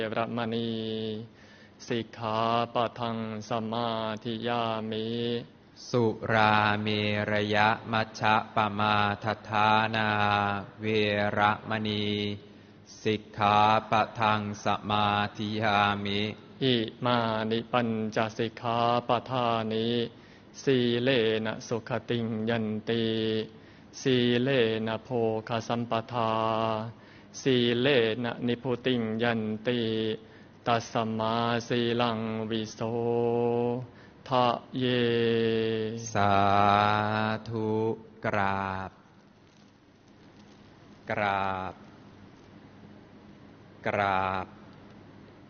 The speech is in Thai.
รมณีสิกขาปะทังสมาธิยามิสุราเมรยะมัชฌะปมาทัฏฐานาเวระมณีสิกขาปะทังสมาธิยามิอิมานิปัญจสิกขาปทานิสีเลนะสุขติงยันติสีเลนะโภคสัมปทาสีเลนะนิพุติงยันติตัสมาสีลังวิโสทะเยสาธุกราบกราบกราบ